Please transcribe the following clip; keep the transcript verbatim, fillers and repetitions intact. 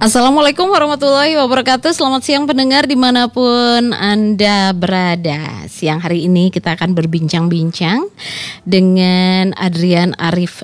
Assalamualaikum warahmatullahi wabarakatuh. Selamat siang pendengar dimanapun Anda berada. Siang hari ini kita akan berbincang-bincang dengan Adrian Arif